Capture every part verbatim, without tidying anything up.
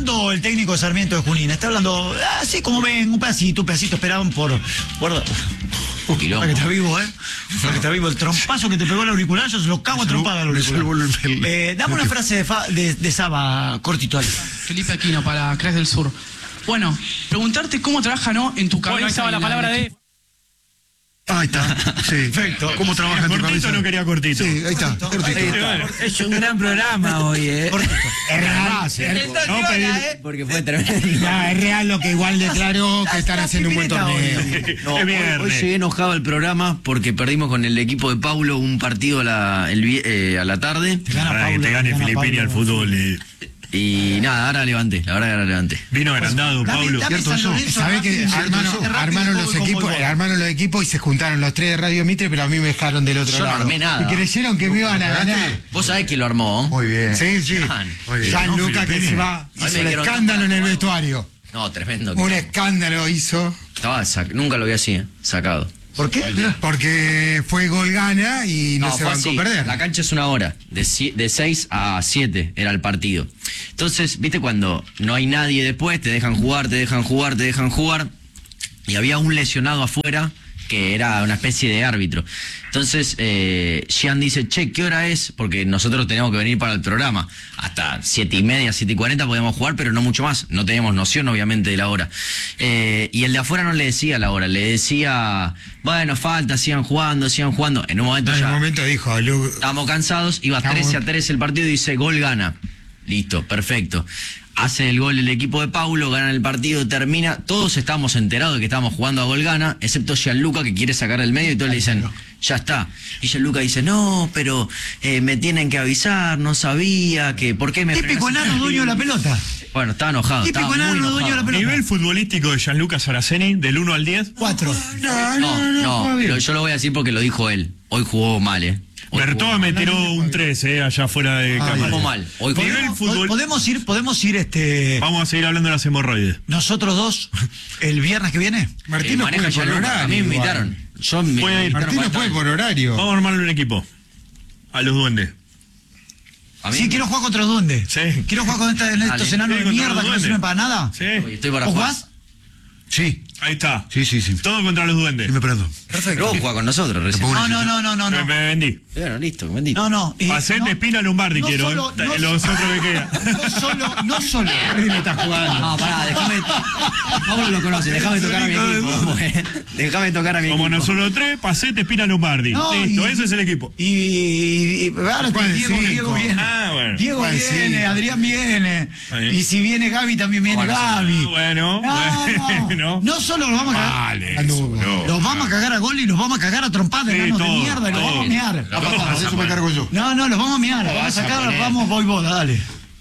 hablando el técnico de Sarmiento de Junín, está hablando así como ven, un pedacito, un pedacito, esperaban por... por para que está vivo, ¿eh? Para que está vivo. El trompazo que te pegó el auricular, yo se lo cago a trompada al auricular. Eh, dame una frase de, fa, de, de Saba, cortito, Ale. Felipe Aquino, para Crash del Sur. Bueno, preguntarte cómo trabaja, ¿no? En tu cabeza. Bueno, ahí estaba la palabra de... Ahí está, sí. Perfecto. ¿Cómo trabaja en tu cabeza? No quería cortito. Sí, ahí está, cortito. Ahí está. Es un gran programa hoy, ¿eh? Cortito. Es real, ¿eh? No, pedir... Porque fue tremendo. Ya, es real lo que igual declaró que están haciendo un buen torneo. No, hoy, hoy llegué enojado al programa porque perdimos con el equipo de Paulo un partido a la, el, eh, a la tarde. Te gana Para Paulo, que te gane te gana Filipini al Paulo. fútbol. Eh. Y nada, ahora levanté, la verdad que ahora levanté. Vino agrandado, Dame- Pablo. dame ¿Cierto San eso? Lorenzo ¿Sabés que rápido, armaron, rápido, armaron rápido, los como equipos, voy. armaron los equipos y se juntaron los tres de Radio Mitre, pero a mí me dejaron del otro Yo no lado. armé nada. Y creyeron que me iban a ganar. Vos sabés que lo armó. Muy bien. Sí, sí. Muy bien. San No, Luca que Filipini. se va, Ay, hizo me un quiero- escándalo en el vestuario. No, tremendo. Un escándalo hizo. Estaba sac... Nunca lo vi así, ¿eh? Sacado. ¿Por qué? Porque fue gol gana y no, se fue bancó así. perder. La cancha es una hora, de, si- de seis a siete era el partido. Entonces, viste, cuando no hay nadie después, te dejan jugar, te dejan jugar, te dejan jugar, y había un lesionado afuera que era una especie de árbitro. Entonces, eh, Jean dice, che, ¿qué hora es? Porque nosotros teníamos que venir para el programa. Hasta siete y media, siete y cuarenta podíamos jugar, pero no mucho más. No teníamos noción, obviamente, de la hora. Eh, y el de afuera no le decía la hora, le decía, bueno, falta, sigan jugando, sigan jugando. En un momento En ya un momento dijo, Lu- estábamos cansados, iba Estamos- trece a tres el partido y dice, gol gana. Listo, perfecto. Hace el gol el equipo de Paulo, gana el partido, termina. Todos estábamos enterados de que estábamos jugando a gol gana, excepto Gianluca que quiere sacar del medio y todos le dicen, ya está. Y Gianluca dice, no, pero eh, me tienen que avisar, no sabía, que ¿por qué me Típico frenás?". enano dueño de la pelota. Bueno, estaba enojado. Típico estaba muy enano enojado. dueño de la pelota. Nivel futbolístico de Gianluca Saraceni, del uno al diez. Cuatro. No, No, no, juega bien. lo- yo lo voy a decir porque lo dijo él. Hoy jugó mal, ¿eh? Hoy Bertoa jugó me mal. tiró un tres, eh, allá fuera de Jugó cámara. mal. Hoy jugó Nivel ¿Podemos, fútbol- podemos ir, podemos ir este Vamos a seguir hablando de las hemorroides. nosotros dos el viernes que viene. Martín Eh, no maneja puede por Gianluca. horario. A mí me igual. invitaron. Yo me Puede ir. invitaron Martín no para puede estar. por horario. Vamos a armarle un equipo. A los duendes. A mí- Sí, quiero jugar contra los duendes. Sí. Quiero jugar con esta- estos Dale. enanos Sí, de contra mierda los que no duendes. sirven para nada. Sí. Oye, estoy para ¿Vos jugar. jugás? Sí, Ahí está. sí, sí, sí. Todo contra los duendes. Sí, me prendo. Pero vos jugás con nosotros recién. No, no, no, no, no, Me, no. me vendí. Bueno, listo, bendito. No, no. y- Hacete no, espina Lombardi, no quiero. solo- eh. no- Los otros que quedan. No solo, no solo. me está jugando. No, pará, déjame. Pablo lo conoce, déjame tocar a mi equipo. Déjame tocar a mi Como equipo. nosotros tres, Pacete, Espina Lombardi. No, Listo, y- ese es el equipo. Y, y, y ahora Juan Diego, cinco. Diego viene. Ah, bueno. Diego Juan viene, cinco. Adrián viene. Ahí. Y si viene Gaby, también viene Bueno, Gaby. Bueno, No, bueno. no. No solo los vamos a cagar. Vale. Anduvo. Los vamos a cagar a gol y los vamos a cagar a trompadas, Sí, enanos de todo, mierda, y los todo. vamos a mear. Lo vamos a Eso me poner. cargo yo. No, no, los vamos a mear. Los vamos a vas a sacar, poner. vamos, voy vos, dale.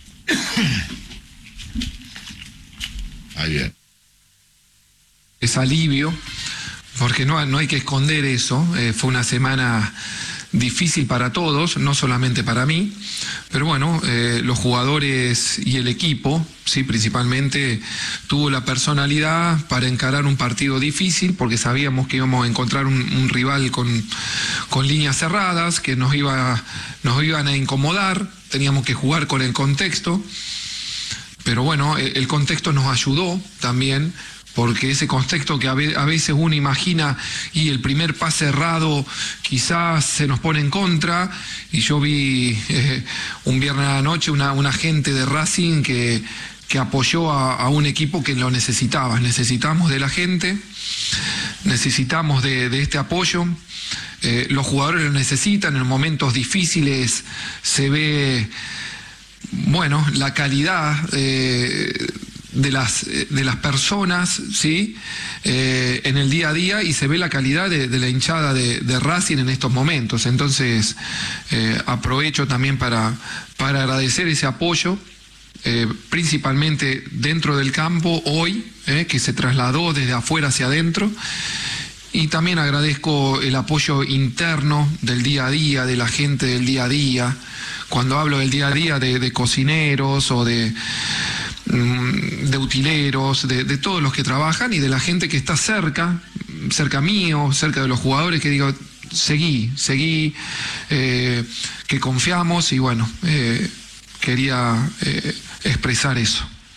Ahí bien. Es alivio, porque no, no hay que esconder eso. Eh, fue una semana difícil para todos, no solamente para mí, pero bueno, eh, los jugadores y el equipo, sí, principalmente, tuvo la personalidad para encarar un partido difícil, porque sabíamos que íbamos a encontrar un, un rival con, con líneas cerradas, que nos, iba, nos iban a incomodar, teníamos que jugar con el contexto, pero bueno, eh, el contexto nos ayudó también, porque ese contexto que a ve- a veces uno imagina y el primer pase errado quizás se nos pone en contra, y yo vi eh, un viernes a la noche una, una gente de Racing que, que apoyó a, a un equipo que lo necesitaba. Necesitamos de la gente, necesitamos de, de este apoyo. Eh, los jugadores lo necesitan, en momentos difíciles se ve, bueno, la calidad eh, de las de las personas, ¿sí? Eh, en el día a día, y se ve la calidad de, de la hinchada de, de Racing en estos momentos. Entonces eh, aprovecho también para, para agradecer ese apoyo, eh, principalmente dentro del campo hoy, eh, que se trasladó desde afuera hacia adentro. Y también agradezco el apoyo interno del día a día, de la gente del día a día. Cuando hablo del día a día, de, de cocineros o de, de utileros, de, de todos los que trabajan, y de la gente que está cerca, cerca mío, cerca de los jugadores, que digo, seguí, seguí, eh, que confiamos, y bueno, eh, quería eh, expresar eso.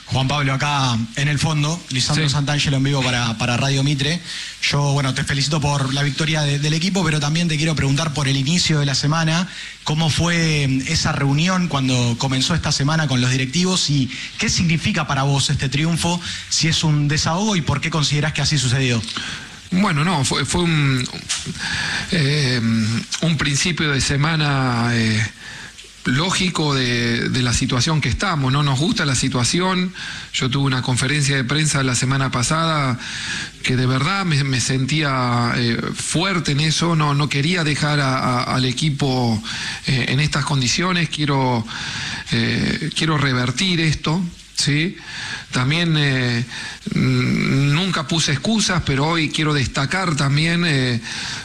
Juan Pablo, acá en el fondo, Lisandro Sí. Santangelo en vivo para, para Radio Mitre. Yo, bueno, te felicito por la victoria de- del equipo, pero también te quiero preguntar por el inicio de la semana, cómo fue esa reunión cuando comenzó esta semana con los directivos y qué significa para vos este triunfo, si es un desahogo y por qué considerás que así sucedió. Bueno, no, fue, fue un, eh, un principio de semana eh, lógico de, de la situación que estamos. No nos gusta la situación. Yo tuve una conferencia de prensa la semana pasada que de verdad me, me sentía eh, fuerte en eso. No, no quería dejar a, a, al equipo eh, en estas condiciones. Quiero, eh, quiero revertir esto. ¿Sí? También eh, nunca puse excusas, pero hoy quiero destacar también, eh,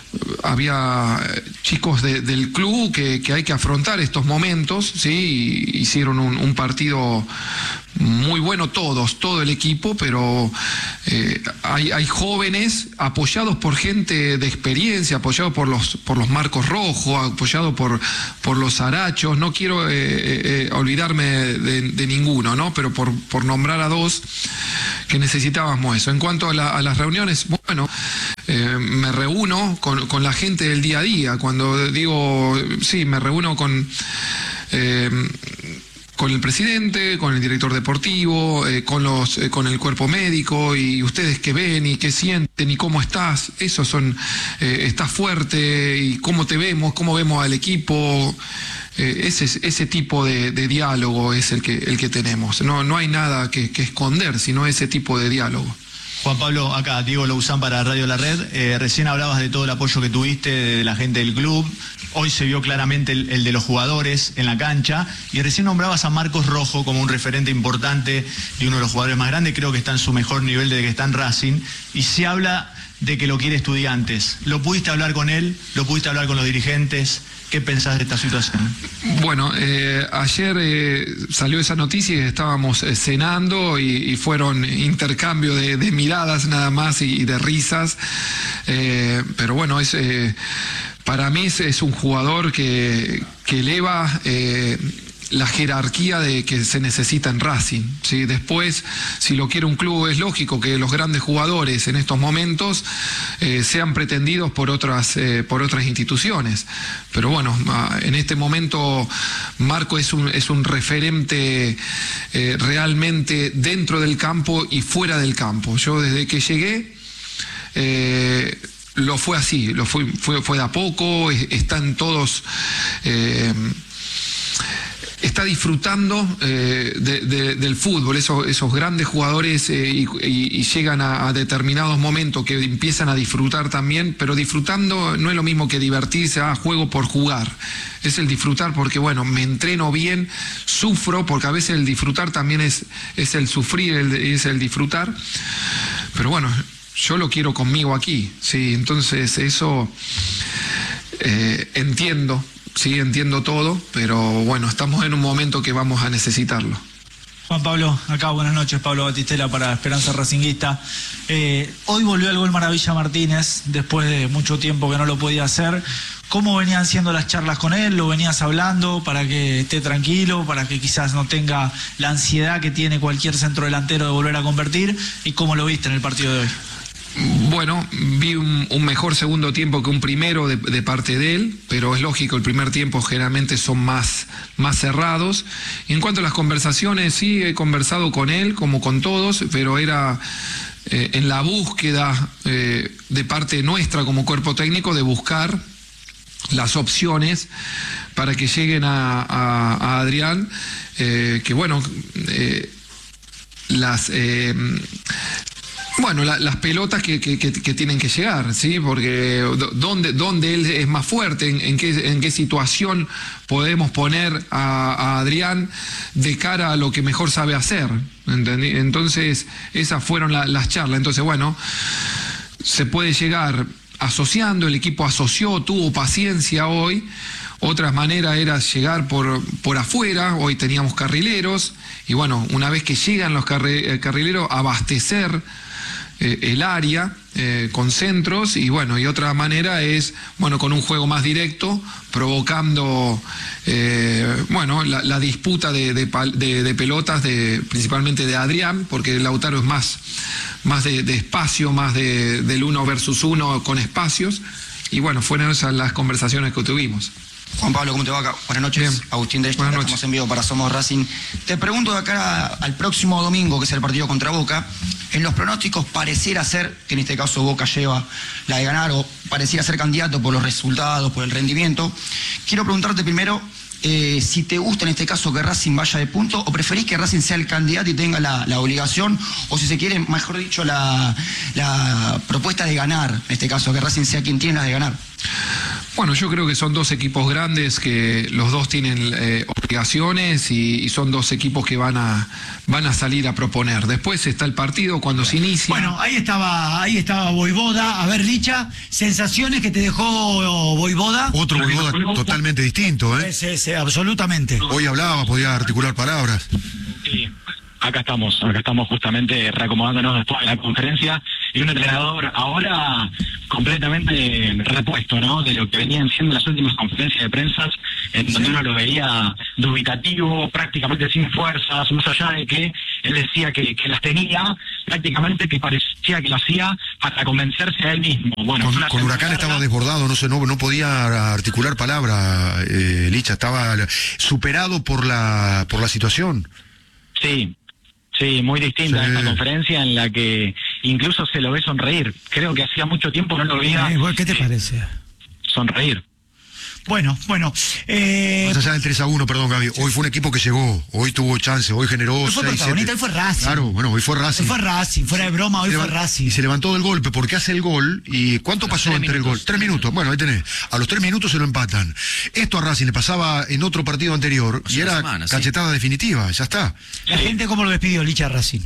había chicos de, del club que, que hay que afrontar estos momentos, ¿sí? Hicieron un, un partido muy bueno todos, todo el equipo, pero eh, hay, hay jóvenes apoyados por gente de experiencia, apoyados por los, por los Marcos Rojos, apoyados por, por los Arachos. No quiero eh, eh, olvidarme de, de ninguno, ¿no? Pero por, por nombrar a dos que necesitábamos eso. En cuanto a, la, a las reuniones, bueno, eh, me reúno con, con la gente del día a día. Cuando digo, sí, me reúno con... Eh, con el presidente, con el director deportivo, eh, con los, eh, con el cuerpo médico, y ustedes qué ven y qué sienten y cómo estás. Esos son, eh, estás fuerte y cómo te vemos, cómo vemos al equipo. Eh, ese, ese tipo de, de diálogo es el que, el que tenemos. No, no hay nada que, que esconder, sino ese tipo de diálogo. Juan Pablo, acá Diego Lousán para Radio La Red. Eh, recién hablabas de todo el apoyo que tuviste de la gente del club. Hoy se vio claramente el, el de los jugadores en la cancha. Y recién nombrabas a Marcos Rojo como un referente importante de uno de los jugadores más grandes. Creo que está en su mejor nivel desde que está en Racing. Y se habla de que lo quiere Estudiantes. ¿Lo pudiste hablar con él? ¿Lo pudiste hablar con los dirigentes? ¿Qué pensás de esta situación? Bueno, eh, ayer eh, salió esa noticia y estábamos eh, cenando y, y fueron intercambio de, de miradas nada más y, y de risas. Eh, pero bueno, es, eh, para mí es, es un jugador que, que eleva... Eh, la jerarquía de que se necesita en Racing, ¿sí? Después, si lo quiere un club, es lógico que los grandes jugadores en estos momentos eh, sean pretendidos por otras, eh, por otras instituciones. Pero bueno, en este momento Marco es un, es un referente eh, realmente dentro del campo y fuera del campo. Yo desde que llegué... Eh, lo fue así, lo fue, fue, fue de a poco, están todos... Eh, está disfrutando eh, de, de, del fútbol, esos, esos grandes jugadores eh, y, y, y llegan a, a determinados momentos que empiezan a disfrutar también, pero disfrutando no es lo mismo que divertirse, ah, juego por jugar, es el disfrutar porque bueno, me entreno bien, sufro, porque a veces el disfrutar también es, es el sufrir, el, es el disfrutar, pero bueno, yo lo quiero conmigo aquí, sí, entonces eso eh, entiendo. Sí, entiendo todo, pero bueno, estamos en un momento que vamos a necesitarlo. Juan Pablo, acá buenas noches, Pablo Batistela para Esperanza Racinguista. Eh, hoy volvió al gol Maravilla Martínez, después de mucho tiempo que no lo podía hacer. ¿Cómo venían siendo las charlas con él? ¿Lo venías hablando para que esté tranquilo, para que quizás no tenga la ansiedad que tiene cualquier centrodelantero de volver a convertir? ¿Y cómo lo viste en el partido de hoy? Bueno, vi un, un mejor segundo tiempo que un primero de, de parte de él, pero es lógico, el primer tiempo generalmente son más, más cerrados. Y en cuanto a las conversaciones, sí, he conversado con él, como con todos, pero era eh, en la búsqueda eh, de parte nuestra como cuerpo técnico de buscar las opciones para que lleguen a, a, a Adrián, eh, que bueno, eh, las... Eh, Bueno, la, las pelotas que, que, que, que tienen que llegar, ¿sí? Porque ¿dónde, dónde él es más fuerte? ¿En, en, qué, en qué situación podemos poner a, a Adrián de cara a lo que mejor sabe hacer? ¿Entendí? Entonces, esas fueron la, las charlas. Entonces, bueno, se puede llegar asociando, el equipo asoció, tuvo paciencia hoy. Otra manera era llegar por, por afuera, hoy teníamos carrileros, y bueno, una vez que llegan los carri, carrileros, abastecer eh, el área eh, con centros, y bueno, y otra manera es, bueno, con un juego más directo, provocando, eh, bueno, la, la disputa de, de, de, de pelotas, de, principalmente de Adrián, porque Lautaro es más, más de, de espacio, más de, del uno versus uno con espacios, y bueno, fueron esas las conversaciones que tuvimos. Juan Pablo, ¿cómo te va? Buenas noches. Bien. Agustín de Buenas noches. Estamos en vivo para Somos Racing. Te pregunto de acá al próximo domingo, que es el partido contra Boca, en los pronósticos pareciera ser, que en este caso Boca lleva la de ganar, o pareciera ser candidato por los resultados, por el rendimiento. Quiero preguntarte primero eh, si te gusta en este caso que Racing vaya de punto, o preferís que Racing sea el candidato y tenga la, la obligación, o si se quiere, mejor dicho, la, la propuesta de ganar, en este caso, que Racing sea quien tiene las de ganar. Bueno, yo creo que son dos equipos grandes, que los dos tienen eh, obligaciones, y, y son dos equipos que van a van a salir a proponer. Después está el partido cuando se inicia. Bueno, ahí estaba, ahí estaba Voivoda. A ver, Licha, sensaciones que te dejó Voivoda. Otro Voivoda totalmente distinto, ¿eh? Sí, sí, absolutamente. Hoy hablaba, podía articular palabras. Sí, acá estamos, acá estamos justamente reacomodándonos después de la conferencia, y un entrenador ahora completamente repuesto, ¿no?, de lo que venían siendo las últimas conferencias de prensa, en donde uno lo veía dubitativo, prácticamente sin fuerzas, más allá de que él decía que, que las tenía, prácticamente que parecía que lo hacía para convencerse a él mismo. Bueno, Con, con Huracán estaba desbordado, no sé, no, no podía articular palabra, eh, Licha, estaba superado por la por la situación. Sí. Sí, muy distinta Sí. esta conferencia, en la que incluso se lo ve sonreír. Creo que hacía mucho tiempo no lo veía. Eh, ¿Qué te parece? Sonreír. Bueno, bueno. Eh... Más allá del tres a uno, perdón, Gaby, hoy fue un equipo que llegó, hoy tuvo chance, hoy generó Hoy fue seis, protagonista, siete. hoy fue Racing. Claro, bueno, hoy fue Racing. Hoy fue Racing, fuera de broma, hoy Se fue leva- Racing. Y se levantó del golpe, porque hace el gol, y ¿cuánto pasó entre el gol? Tres minutos, bueno, ahí tenés. A los tres minutos se lo empatan. Esto a Racing le pasaba en otro partido anterior, y una era semana, sí. cachetada definitiva, ya está. La gente, ¿cómo lo despidió Licha Racing?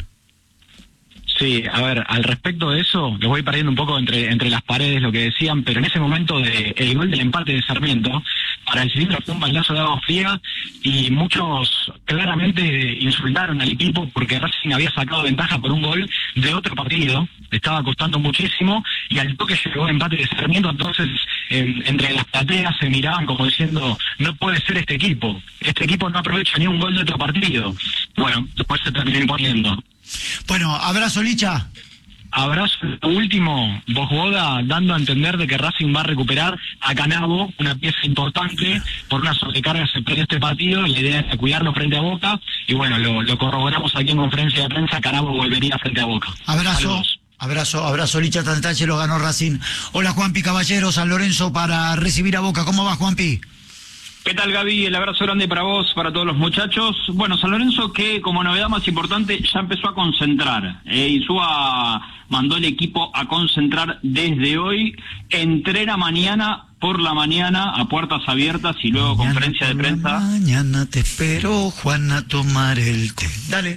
Sí, a ver, al respecto de eso, les voy perdiendo un poco entre entre las paredes lo que decían, pero en ese momento de el gol del empate de Sarmiento, para el cilindro fue un baldazo de agua fría, y muchos claramente insultaron al equipo porque Racing había sacado ventaja por un gol de otro partido, le estaba costando muchísimo, y al toque llegó el empate de Sarmiento, entonces en, entre las plateas se miraban como diciendo, no puede ser este equipo, este equipo no aprovecha ni un gol de otro partido. Bueno, después se terminó imponiendo. Bueno, abrazo, Licha. Abrazo último, Voivoda dando a entender de que Racing va a recuperar a Canabo, una pieza importante por una sobrecarga que se perdió este partido. La idea es cuidarlo frente a Boca, y bueno, lo, lo corroboramos aquí en conferencia de prensa. Canabo volvería frente a Boca. Abrazo. Saludos. Abrazo, abrazo, Licha Tantache, lo ganó Racing. Hola, Juanpi Caballero, San Lorenzo para recibir a Boca. ¿Cómo va, Juanpi? ¿Qué tal, Gaby? El abrazo grande para vos, para todos los muchachos. Bueno, San Lorenzo, que como novedad más importante ya empezó a concentrar. Eh, Insúa mandó el equipo a concentrar desde hoy. Entrena mañana por la mañana a puertas abiertas y luego Mañana conferencia de por la prensa. Mañana te espero, Juan, a tomar el té. Dale.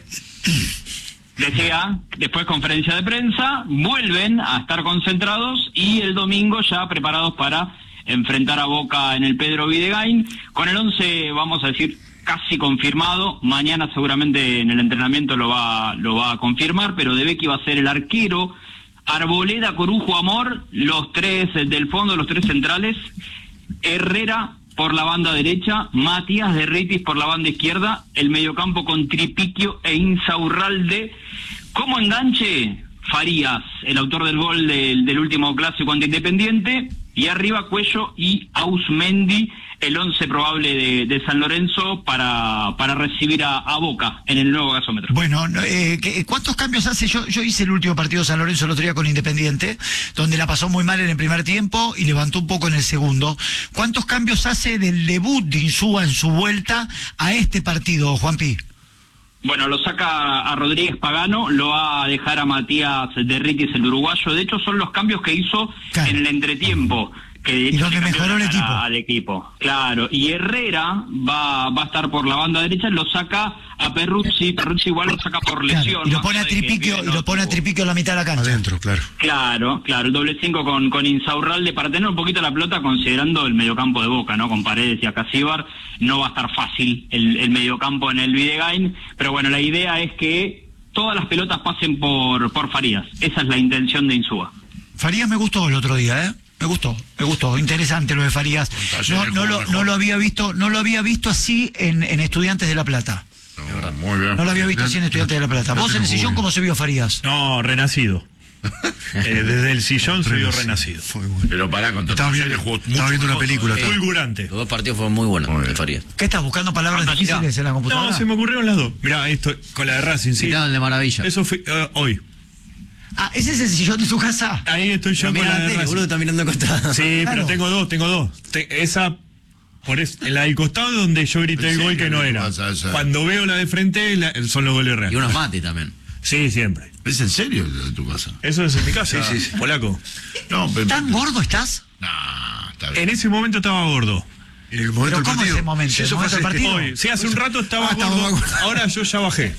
Decía, después conferencia de prensa, vuelven a estar concentrados y el domingo ya preparados para enfrentar a Boca en el Pedro Videgain, con el once, vamos a decir, casi confirmado. Mañana seguramente en el entrenamiento lo va lo va a confirmar, pero de Becky va a ser el arquero, Arboleda, Corujo, Amor, los tres del fondo, los tres centrales, Herrera por la banda derecha, Matías Derritis por la banda izquierda, el mediocampo con Tripiquio e Insaurralde. Como enganche, Farías, el autor del gol del, del último clásico ante Independiente, y arriba Cuello y Ausmendi, el once probable de, de San Lorenzo para, para recibir a, a Boca en el nuevo gasómetro. Bueno, eh, ¿cuántos cambios hace? Yo, yo hice el último partido de San Lorenzo el otro día con Independiente, donde la pasó muy mal en el primer tiempo y levantó un poco en el segundo. ¿Cuántos cambios hace del debut de Insúa en su vuelta a este partido, Juanpi? Bueno, lo saca a Rodríguez Pagano, lo va a dejar a Matías Derritis, el uruguayo. De hecho, son los cambios que hizo claro. en el entretiempo. Que de hecho y donde mejoró el equipo. Al equipo. Claro, y Herrera va, va a estar por la banda derecha, lo saca a Perruzzi, Perruzzi igual lo saca por lesión. Claro, y lo pone a Tripiquio, y lo pone a Tripiquio en la mitad de la cancha. Adentro, claro. Claro, claro, el doble cinco con, con Insaurralde para tener un poquito la pelota, considerando el mediocampo de Boca, ¿no? Con Paredes y Acasíbar, no va a estar fácil el, el mediocampo en el Videgain, pero bueno, la idea es que todas las pelotas pasen por, por Farías. Esa es la intención de Insúa. Farías me gustó el otro día, ¿eh? Me gustó, me gustó. Interesante lo de Farías. No, no, lo, no lo había visto, no lo había visto así en, en Estudiantes de La Plata. No, muy bien. No lo había visto así en Estudiantes de La Plata. ¿Vos en el sillón cómo se vio Farías? No, renacido. Eh, desde el sillón se vio renacido. Pero pará, con Estaba viendo, estaba viendo una película. Eh, Fulgurante. Los dos partidos fueron muy buenos de Farías. ¿Qué estás buscando palabras difíciles en la computadora? No, se me ocurrieron las dos. Mirá, esto con la de Racing, sí. Mirá, el de Maravilla. Eso fue uh, hoy. Ah, ¿ese es el sillón de tu casa? Ahí estoy yo Pero con mirá la la de tele, Racing. boludo, está mirando acostado. Sí, Claro. pero tengo dos, tengo dos. Te- esa, por eso, en la del costado donde yo grité el ¿En gol serio que no qué era. pasa esa? Cuando veo la de frente, la- son los goles reales. Y unos mates también. Sí, siempre. ¿Es en serio de tu casa? Eso es en mi casa, Sí, sí, sí. polaco. No, pero... ¿Tan gordo estás? No, está bien. En ese momento estaba gordo. En el momento ¿Pero del cómo partido. ese momento? Sí, ¿El eso fue momento del hace- partido? Hoy, sí, hace un rato estaba Ah, estaba gordo. gordo. Ahora yo ya bajé.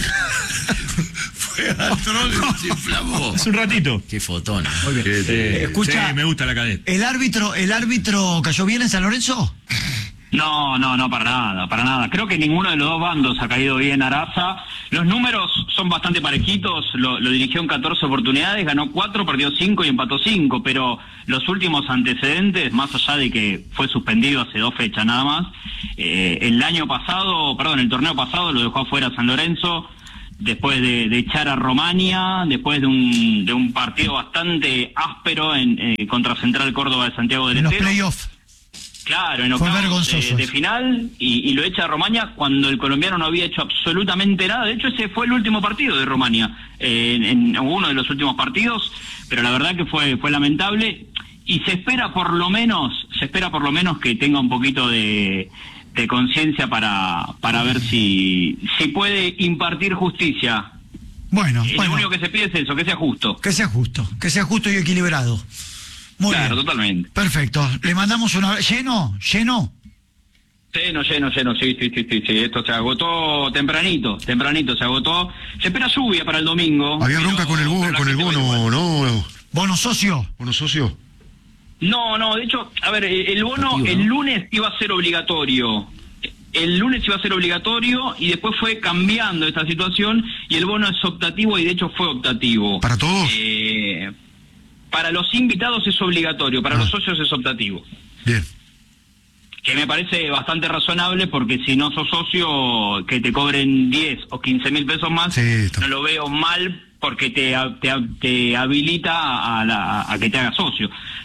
Fue al trono y se inflamó. Hace un ratito. Qué fotón. Muy bien. Eh, Escucha- sí, me gusta la cadena. ¿El árbitro, el árbitro cayó bien en San Lorenzo? No, no, no, para nada, para nada. Creo que ninguno de los dos bandos ha caído bien Araza. Los números son bastante parejitos. Lo, lo dirigió en catorce oportunidades, ganó cuatro, perdió cinco y empató cinco. Pero los últimos antecedentes, más allá de que fue suspendido hace dos fechas nada más, eh, el año pasado, perdón, el torneo pasado lo dejó afuera San Lorenzo, después de, de echar a Romania, después de un, de un partido bastante áspero en, eh, contra Central Córdoba de Santiago del En los Estero. playoffs. Claro, en Fue octavos vergonzoso de, de eso. final y, y lo echa a Romania cuando el colombiano no había hecho absolutamente nada. De hecho, ese fue el último partido de Romania, eh, en, en uno de los últimos partidos, pero la verdad que fue fue lamentable y se espera por lo menos, se espera por lo menos que tenga un poquito de, de conciencia para para ver si si puede impartir justicia. Bueno, Y bueno, lo único que se pide es eso, que sea justo. que sea justo, que sea justo y equilibrado. Muy Claro, bien. totalmente. Perfecto. Le mandamos una... ¿Lleno? ¿Lleno? Lleno, lleno, lleno, sí, sí, sí, sí, sí, esto se agotó tempranito, tempranito se agotó. Se espera lluvia para el domingo. Había pero- bronca con el, bo- pero la con el gente va bono, igual. ¿no? ¿Bono socio? ¿Bono socio? No, no, de hecho, a ver, el el bono Optativo, el ¿no? lunes iba a ser obligatorio. El lunes iba a ser obligatorio y después fue cambiando esta situación y el bono es optativo y de hecho fue optativo. ¿Para todos? Eh, para los invitados es obligatorio, para Ah. los socios es optativo. Bien. Que me parece bastante razonable porque si no sos socio, que te cobren diez o quince mil pesos más, Sí, está- no lo veo mal porque te, te, te habilita a, la, a que te hagas socio.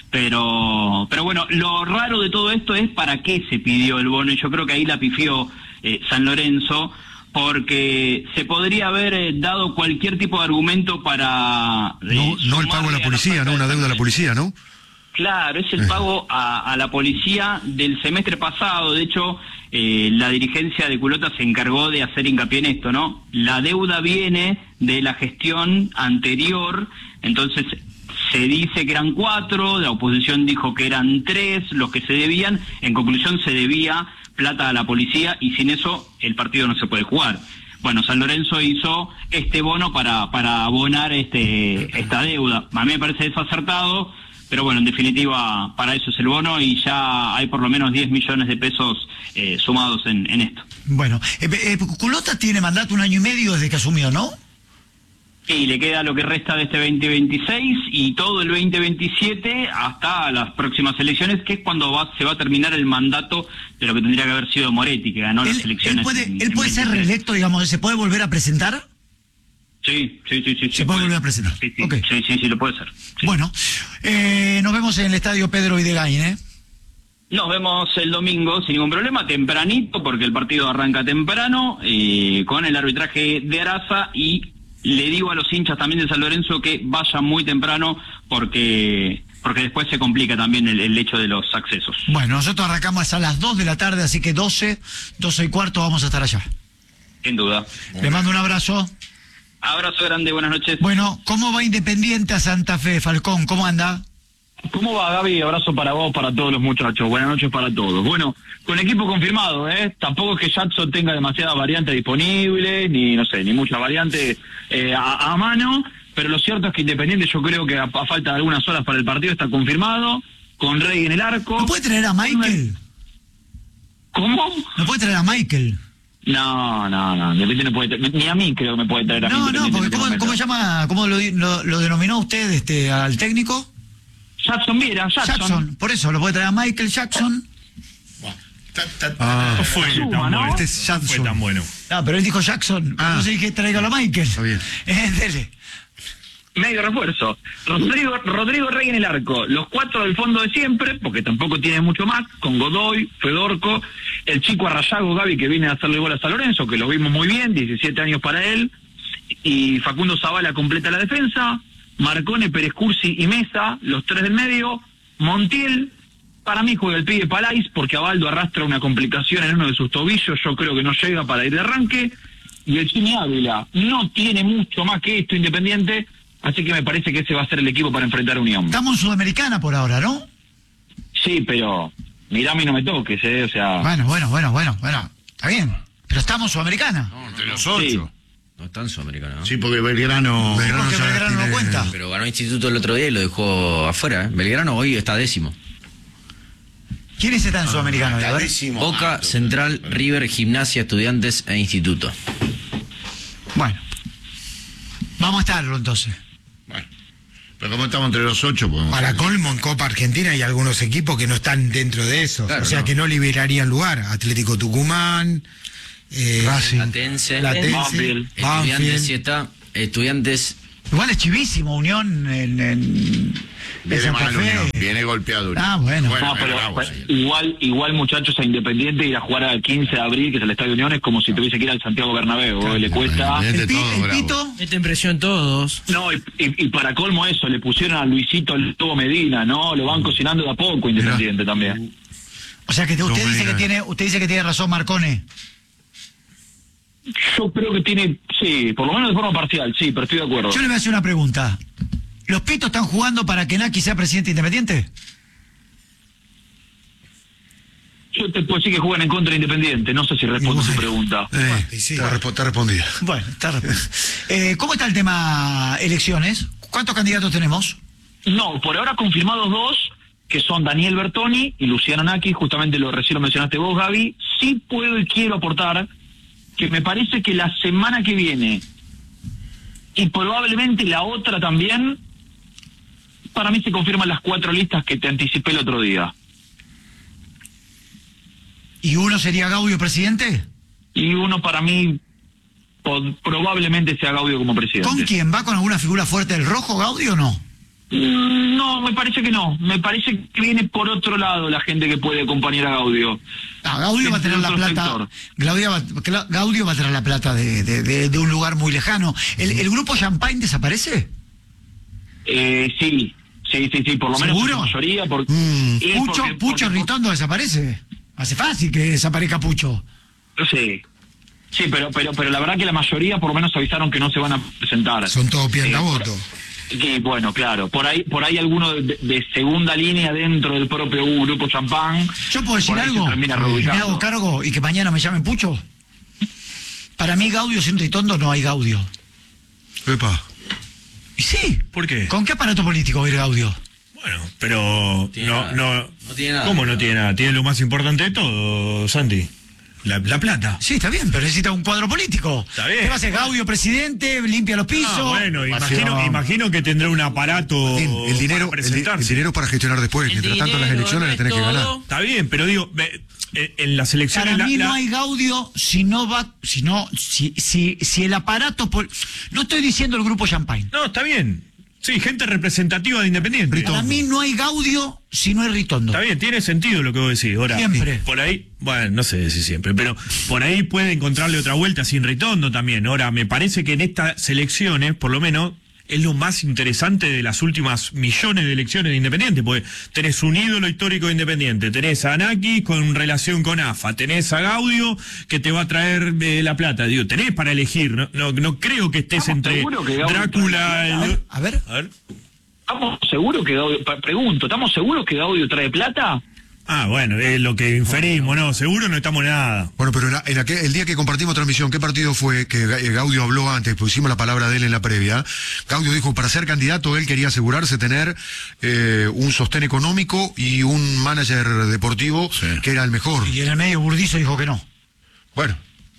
Pero pero bueno, lo raro de todo esto es para qué se pidió el bono y yo creo que ahí la pifió eh, San Lorenzo porque se podría haber eh, dado cualquier tipo de argumento para... eh, No, no el pago a la sumarle policía, falta ¿no? de Una deuda a la San Lorenzo. policía, ¿no? Claro, es el pago a, a la policía del semestre pasado. De hecho, eh, la dirigencia de Culota se encargó de hacer hincapié en esto, ¿no? La deuda viene de la gestión anterior, entonces se dice que eran cuatro, la oposición dijo que eran tres los que se debían. En conclusión, se debía plata a la policía y sin eso el partido no se puede jugar. Bueno, San Lorenzo hizo este bono para para abonar este esta deuda. A mí me parece desacertado, pero bueno, en definitiva, para eso es el bono y ya hay por lo menos diez millones de pesos eh, sumados en, en esto. Bueno, eh, eh, Culota tiene mandato un año y medio desde que asumió, ¿no? Y le queda lo que resta de este veinte veintiséis y todo el veinte veintisiete hasta las próximas elecciones, que es cuando va, se va a terminar el mandato de lo que tendría que haber sido Moretti, que ganó las Él, elecciones. él puede, en- él en puede ser veintitrés. reelecto, digamos, ¿se puede volver a presentar? Sí, sí, sí, sí. Se puede volver a presentar. Sí, sí, Ok. sí, sí, sí, lo puede ser. Sí. Bueno, eh, nos vemos en el estadio Pedro Videgain, ¿eh? Nos vemos el domingo sin ningún problema, tempranito, porque el partido arranca temprano, eh, con el arbitraje de Araza, y le digo a los hinchas también de San Lorenzo que vayan muy temprano, porque porque después se complica también el, el hecho de los accesos. Bueno, nosotros arrancamos a las dos de la tarde, así que doce, doce y cuarto vamos a estar allá. Sin duda. Le mando un abrazo. Abrazo grande, buenas noches. Bueno, ¿cómo va Independiente a Santa Fe, Falcón? ¿Cómo anda? ¿Cómo va, Gaby? Abrazo para vos, para todos los muchachos. Buenas noches para todos. Bueno, con equipo confirmado, ¿eh? Tampoco es que Jackson tenga demasiadas variantes disponibles, ni, no sé, ni muchas variantes eh, a, a mano, pero lo cierto es que Independiente, yo creo que a, a falta de algunas horas para el partido está confirmado, con Rey en el arco. ¿No puede traer a Michael? ¿Cómo? ¿No puede traer a Michael? No, no, no. Independiente no puede tra- ni a mí creo que me puede traer a mí. No, no, Independiente porque en este ¿cómo, momento. cómo llama, cómo lo, lo, lo denominó usted este, al técnico? Jackson Viera, Jackson. Jackson, por eso, lo puede traer a Michael Jackson. Ah, No fue Suma, tan ¿no? bueno. Este es No fue tan bueno. No, pero él dijo Jackson. Ah. Entonces dije, tráigalo a Michael. Está bien. Eh, dele. Medio refuerzo. Rodrigo, Rodrigo Rey en el arco. Los cuatro del fondo de siempre, porque tampoco tiene mucho más, con Godoy, Fedorco, el chico Arrayago Gaby, que viene a hacerle gol a San Lorenzo, que lo vimos muy bien, diecisiete años para él, y Facundo Zavala completa la defensa, Marcone, Pérez Cursi y Mesa, los tres del medio, Montiel, para mí juega el pibe Palais, porque Abaldo arrastra una complicación en uno de sus tobillos, yo creo que no llega para ir de arranque, y el Chimi Ávila no tiene mucho más que esto Independiente, así que me parece que ese va a ser el equipo para enfrentar a Unión. Estamos en Sudamericana por ahora, ¿no? Sí, pero mirame y no me toques, ¿eh? O sea... Bueno, bueno, bueno, bueno, bueno. Está bien. Pero estamos en Sudamericana. No, entre los ocho. No está en Sudamericana, ¿no? Sí, porque Belgrano. Belgrano Porque ya Belgrano no tiene- cuenta. Pero ganó Instituto el otro día y lo dejó afuera, ¿eh? Belgrano hoy está décimo. ¿Quiénes están en Sudamericana? A ver. Tardísimo. Boca, Ah, Central, River, Gimnasia, Estudiantes e Instituto. Bueno. Vamos a estarlo entonces. Bueno, pero como estamos entre los ocho, podemos. Para colmo, en Copa Argentina hay algunos equipos que no están dentro de eso. Claro, o sea no. que no liberarían lugar. Atlético Tucumán, eh, Racing. Platense, Platense, Banfield. Estudiantes Banfield. sí está, Estudiantes... Igual es chivísimo Unión en, en, en Viene Santa mal Fe. Unión, viene golpeado. Unión. Ah, bueno. No, pero, bravo, pero sí. igual, igual muchachos a Independiente ir a jugar al quince de abril, que es el Estadio Unión, es como si tuviese que ir al Santiago Bernabéu, le cuesta... Independiente El, pi- todo el bravo. Pito. Meten presión todos. No, y, y- y para colmo eso, le pusieron a Luisito el Tobo Medina, ¿no? Lo van cocinando de a poco Independiente también. O sea que usted No, dice mira. que tiene, usted dice que tiene razón Marcone. Yo creo que tiene, sí, por lo menos de forma parcial, sí, pero estoy de acuerdo. Yo le voy a hacer una pregunta. ¿Los Pitos están jugando para que Naki sea presidente independiente? Yo te puedo decir que juegan en contra de Independiente, no sé si respondo su pregunta. Eh, y sí. está, respo- está respondida. Bueno, está respuesta. Eh, ¿Cómo está el tema elecciones? ¿Cuántos candidatos tenemos? No, por ahora confirmados dos, que son Daniel Bertoni y Luciano Naki, justamente lo recién lo mencionaste vos, Gaby. Sí puedo y quiero aportar que me parece que la semana que viene, y probablemente la otra también, para mí se confirman las cuatro listas que te anticipé el otro día. ¿Y uno sería Gaudio presidente? Y uno para mí po- probablemente sea Gaudio como presidente. ¿Con quién? ¿Va con alguna figura fuerte del rojo, Gaudio, o no? Mm, No, me parece que no. Me parece que viene por otro lado la gente que puede acompañar a Gaudio. Ah, Gaudio va a tener la Otro plata. sector. Gaudio va, Cla- Gaudio va a tener la plata de, de- de- de un lugar muy lejano. ¿El, el grupo Champagne desaparece? Eh, sí, sí, sí, sí, por lo menos ¿Seguro? en su mayoría. Por, Mm, y Pucho, porque- Pucho porque- Ritondo desaparece. Hace fácil que desaparezca Pucho. Sí, sí, pero, pero, pero la verdad que la mayoría por lo menos avisaron que no se van a presentar. Son todos Eh, piantavotos. Y bueno, claro, por ahí por ahí alguno de, de segunda línea dentro del propio grupo Champán. ¿Yo puedo decir por ahí se algo? termina ¿Me reubicando. hago cargo y que mañana me llamen Pucho? Para mí Gaudio sin Ritondo no hay Gaudio. Epa. Y sí. ¿Por qué? ¿Con qué aparato político va a ir Gaudio? Bueno, pero Tiene no, nada. no, No tiene nada. ¿Cómo no tiene nada? Tiene lo más importante de todo, Santi. La, la plata. Sí, está bien, pero necesita un cuadro político. Está bien. ¿Qué va a hacer Gaudio presidente? ¿Limpia los pisos? Ah, bueno, imagino, Pasión. imagino que tendrá un aparato El, el dinero, para el, di- el presentarse. dinero para gestionar después. El Mientras tanto, las dinero, elecciones no las es tenés que ganar. todo. Está bien, pero digo, ve, eh, en las elecciones... Para la- mí la- no hay Gaudio si no va, si no, si, si, si el aparato, pol- no estoy diciendo el grupo Champagne. No, está bien. Sí, gente representativa de Independiente. Para mí no hay Gaudio si no hay Ritondo. Está bien, tiene sentido lo que vos decís. Ahora, Siempre. por ahí, bueno, no sé si siempre, pero por ahí puede encontrarle otra vuelta sin Ritondo también. Ahora, me parece que en estas elecciones, por lo menos, es lo más interesante de las últimas millones de elecciones de Independiente, porque tenés un ídolo histórico de Independiente, tenés a Naki con relación con A F A, tenés a Gaudio que te va a traer eh, la plata. Digo, tenés para elegir, no, no, no creo que estés ¿Estamos entre seguros que Gaudio Drácula... trae la el- plata? A ver. A ver. ¿Estamos seguros que Gaudio, pa- pregunto, ¿estamos seguros que Gaudio trae plata? Ah, bueno, es lo que inferimos, ¿no? Seguro no estamos nada. Bueno, pero en, la- en aquel- el día que compartimos transmisión, ¿qué partido fue que Ga- eh, Gaudio habló antes? Pusimos la palabra de él en la previa. Gaudio dijo, para ser candidato, él quería asegurarse tener eh, un sostén económico y un manager deportivo que era el mejor. Y en el medio Burdizo dijo que no. Bueno,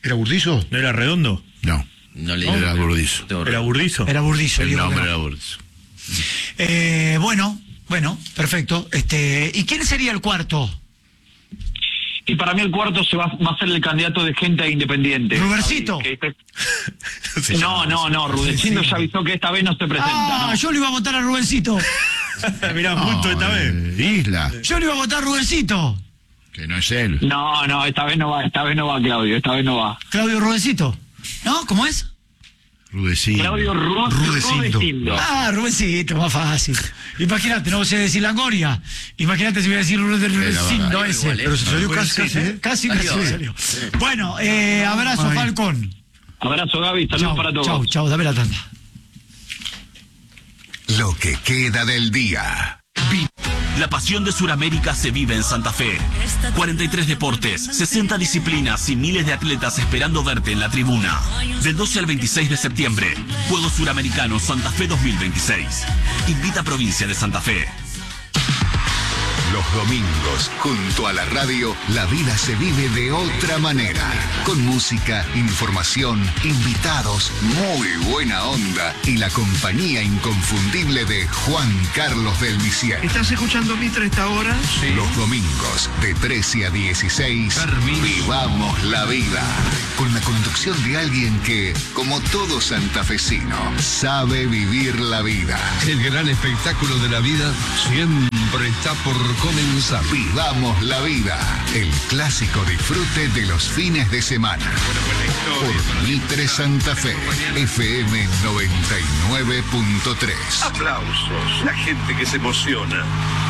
¿Era Burdizo? ¿No era Redondo? No. No le Era Burdizo. ¿Era Burdizo? Era Burdizo. El digo nombre que no. era Burdizo. Eh, bueno, bueno, perfecto. Este, ¿y quién sería el cuarto? Y para mí el cuarto se va, va a ser el candidato de gente independiente. ¿Rubercito? Que este- No, no, no, Rudecindo ya avisó que esta vez no se presenta. Ah, ¿no? yo le iba a votar a Rubencito. Mirá, justo esta vez. Isla. Yo le iba a votar a Rubencito. Que no es él. No, no, esta vez no va, esta vez no va Claudio, esta vez no va. Claudio Rubencito. ¿No? ¿Cómo es? Rudecindo. Claudio Ru- Rudecindo. Rudecindo. Ah, Rubencito, más fácil. Imagínate, no sé decir Langoria. Imagínate si voy a decir Rubencindo Era ese. igual, ¿eh? Pero se salió casi, Casi, ¿eh? casi, casi me salió. Bueno, eh, abrazo, Ay. Falcón. Abrazo, Gaby, saludos Chau, para todos. chau, chau, dame la tanda. Lo que queda del día. La pasión de Sudamérica se vive en Santa Fe. cuarenta y tres deportes, sesenta disciplinas y miles de atletas esperando verte en la tribuna. Del doce al veintiséis de septiembre, Juegos Suramericanos Santa Fe dos mil veintiséis. Invita a Provincia de Santa Fe. Los domingos, junto a la radio, la vida se vive de otra manera. Con música, información, invitados, muy buena onda y la compañía inconfundible de Juan Carlos del Misier. ¿Estás escuchando Mitre esta hora? Sí. Los domingos, de trece a dieciséis, vivamos la vida. Con la conducción de alguien que, como todo santafesino, sabe vivir la vida. El gran espectáculo de la vida siempre está por comenzar. Vivamos la vida. El clásico disfrute de los fines de semana. Por Mitre Santa Fe, F M noventa y nueve punto tres. Aplausos, la gente que se emociona.